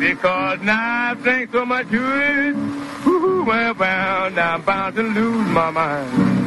because now I think so much to it. Well, bound, I'm bound to lose my mind.